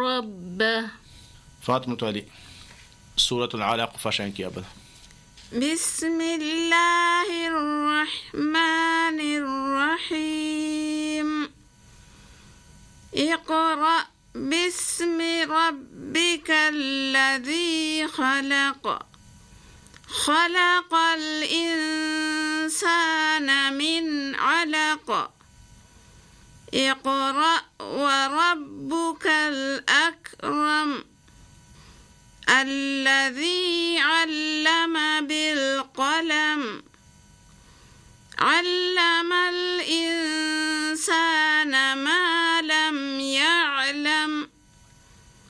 ربه. فاطمة علي سورة العلق فاشان كي أبدا. بسم الله الرحمن الرحيم. اقرأ باسم ربك الذي خلق. خلق الإنسان من علق. اقرأ وربك الأكرم الذي علم بالقلم. علم